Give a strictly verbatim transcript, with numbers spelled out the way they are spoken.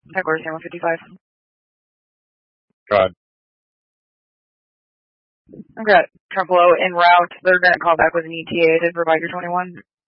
Headquarters, one fifty-five. Go ahead. I've got Trump below en route. They're going to call back with an E T A to provide your twenty-one.